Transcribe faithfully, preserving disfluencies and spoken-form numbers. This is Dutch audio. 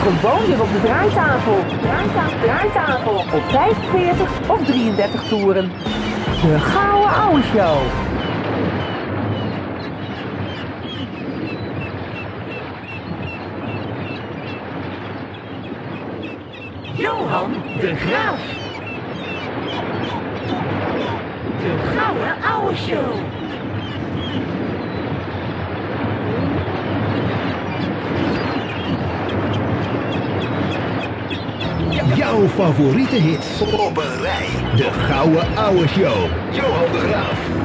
Gewoon weer op de draaitafel. Draaitafel, draaitafel. Op vijfenveertig of drieëndertig toeren. De Gouden Ouwe Show. Johan de Graaf. De Gouden Ouwe Show. Jouw favoriete hits op een rij. De Gouden Ouwe Show. Johan de Graaf.